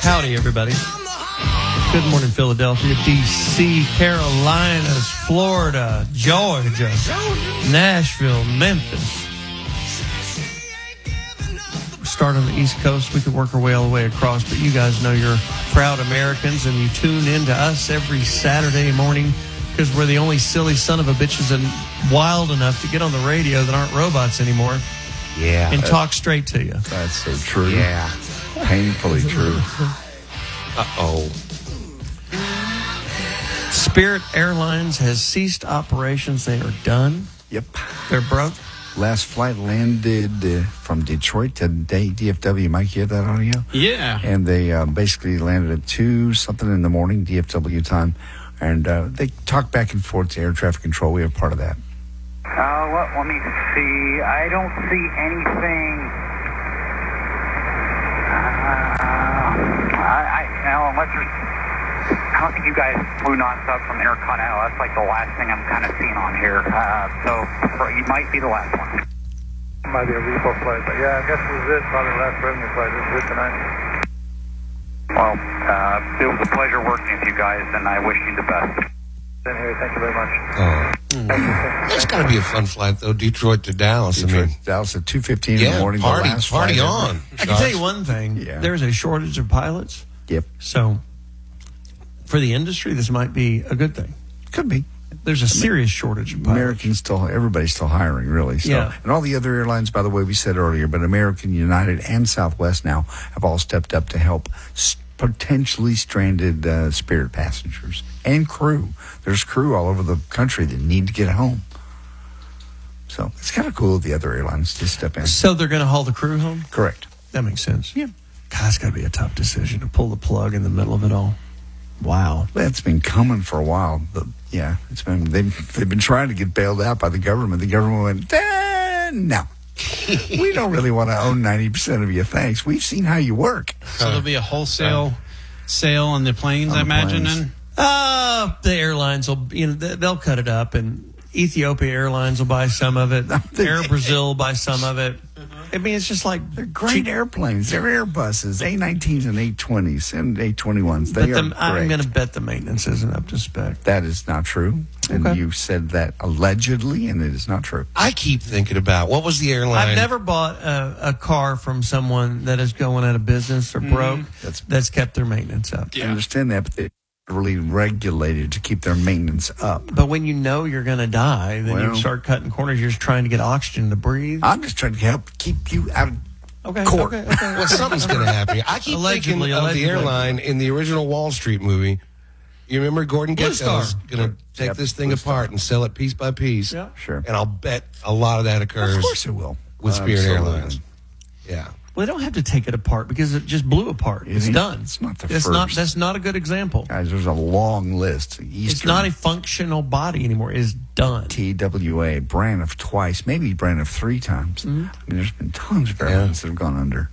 Howdy, everybody. Good morning, Philadelphia, D.C., Carolinas, Florida, Georgia, Nashville, Memphis. Start on the East Coast. We could work our way all the way across, but you guys know you're proud Americans, and you tune in to us every Saturday morning because we're the only silly son of a bitches and wild enough to get on the radio that aren't robots anymore. Yeah. And talk straight to you. That's so true. Yeah. Painfully true. Uh-oh. Spirit Airlines has ceased operations. They are done. Yep. They're broke. Last flight landed from Detroit today. DFW, Mike, you have that audio? Yeah. And they basically landed at 2-something in the morning, DFW time. And they talked back and forth to air traffic control. We are part of that. Let me see. I don't see anything. Unless there's... I don't think you guys flew nonstop from Intercontinental. That's like the last thing I'm kind of seeing on here. You might be the last one. Might be a repo flight, but yeah, I guess this is it. Probably the last revenue flight. This is it tonight. Well, it was a pleasure working with you guys, and I wish you the best. Same here. Thank you very much. That's got to be a fun flight, though, Detroit to Dallas. Detroit to Dallas at 2:15 in the morning. Party flight on. I can tell you one thing. Yeah. There's a shortage of pilots. Yep. So for the industry, this might be a good thing. Could be. There's a serious shortage of pilots. Everybody's still hiring, really. So, Yeah. And all the other airlines, by the way, we said earlier, but American, United, and Southwest now have all stepped up to help potentially stranded Spirit passengers and crew. There's crew all over the country that need to get home. So it's kind of cool of the other airlines to step in. So they're going to haul the crew home? Correct. That makes sense. Yeah. God, that's got to be a tough decision to pull the plug in the middle of it all. Wow. That's been coming for a while. They've been trying to get bailed out by the government. The government went, no. We don't really want to own 90% of you, thanks. We've seen how you work. So there'll be a wholesale sale on the planes, On I the imagine, planes. then? The airlines will, they'll cut it up, and Ethiopia Airlines will buy some of it. Air Brazil will buy some of it. I mean, it's just like They're great airplanes. They're Airbuses, A19s and A20s and A21s. They are great. I'm going to bet the maintenance isn't up to spec. That is not true. And Okay. you said that allegedly, and it is not true. I keep thinking about, what was the airline? I've never bought a car from someone that is going out of business or broke that's kept their maintenance up. I understand that, but they're really regulated to keep their maintenance up. But when you know you're going to die, then you Well- start cutting corners. You're just trying to get oxygen to breathe. I'm just trying to help keep you out of Okay. court. Okay. Well, something's going to happen. I keep Allegedly, thinking of the allegedly. airline in the original Wall Street movie. You remember Gordon Blue Gekko's Star. going to take Yep, this thing Blue apart and sell it piece by piece. Yeah. Sure. And I'll bet a lot of that occurs Of course it will. with Spirit Absolutely. Airlines. Yeah. Well, they don't have to take it apart because it just blew apart. It's ain't- done. it's not the That's first. That's not a good example. Guys, there's a long list. It's not a functional body anymore. It's done. TWA, Braniff twice, maybe Braniff 3 times. I mean, there's been tons of airlines that have gone under.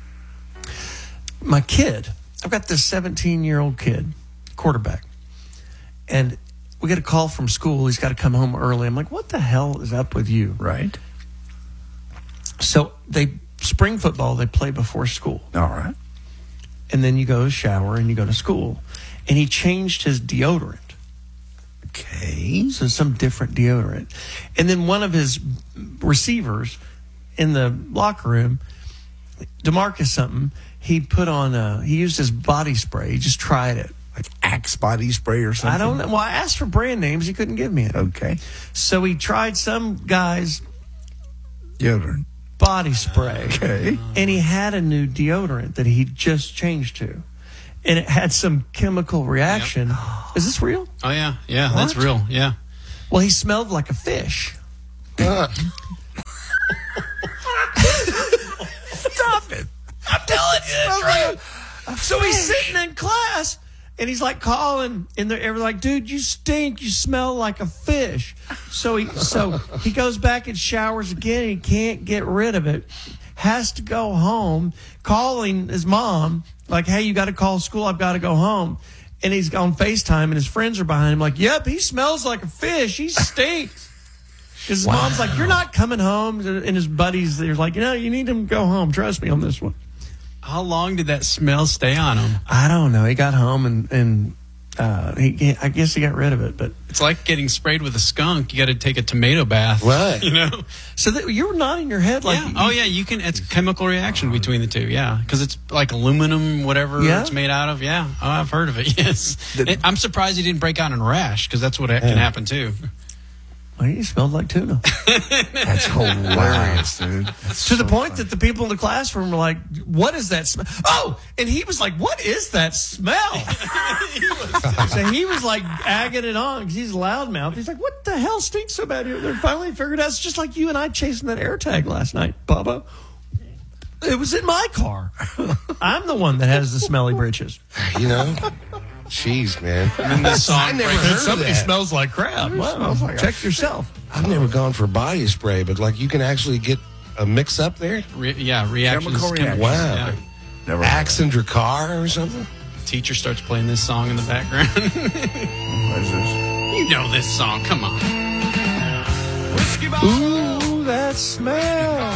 My kid, I've got this 17-year-old kid, quarterback, and we get a call from school. He's got to come home early. I'm like, what the hell is up with you? Right? So spring football, they play before school. All right. And then you go shower and you go to school. And he changed his deodorant. Okay. So some different deodorant. And then one of his receivers in the locker room, DeMarcus something, he used his body spray. He just tried it. Like Axe body spray or something? I don't know. Well, I asked for brand names. He couldn't give me it. Okay. So he tried some guy's Deodorant. body spray. Okay. And he had a new deodorant that he just changed to. And it had some chemical reaction. Is this real? Oh, yeah. Yeah, that's real. Yeah. Well, he smelled like a fish. Stop it. I'm telling you, it's real. So he's sitting in class, and he's like calling, and they're like, "Dude, you stink. You smell like a fish." So he goes back and showers again. He can't get rid of it. Has to go home, calling his mom, like, "Hey, you got to call school. I've got to go home." And he's on FaceTime, and his friends are behind him, like, "Yep, he smells like a fish. He stinks." Because his mom's like, "You're not coming home," and his buddies, they're like, "You need him to go home. Trust me on this one." How long did that smell stay on him? I don't know. He got home and I guess he got rid of it. But It's like getting sprayed with a skunk. You got to take a tomato bath. Right. You know? so you were nodding your head like, Yeah. Oh, yeah. You can. It's a chemical reaction between the two. Yeah. Because it's like aluminum, whatever Yeah? it's made out of. Yeah. Oh, I've heard of it. Yes. I'm surprised he didn't break out in a rash because that's what can happen too. Well, he smelled like tuna. That's hilarious, dude. That's To the so point funny. that the people in the classroom were like, "What is that smell?" Oh, and he was like, "What is that smell?" So he was like agging it on because he's a loudmouth. He's like, "What the hell stinks so bad here?" They finally figured out it's just like you and I chasing that AirTag last night, Bubba. It was in my car. I'm the one that has the smelly britches. You know? Jeez, man. This song I never breaks- heard Somebody that. smells like crap. Well, check yourself. I've never gone for body spray, but like you can actually get a mix up there? reactions. Chemical reaction. Wow. Yeah. Never Axe in your car or something? Teacher starts playing this song in the background. What is this? You know this song. Come on. Ooh, that smell.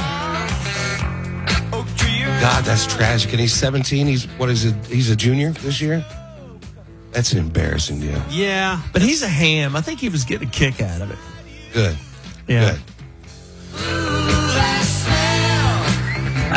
God, that's tragic. And he's 17. He's a junior this year? That's an embarrassing deal. Yeah. But he's a ham. I think he was getting a kick out of it. Good. Yeah. Good.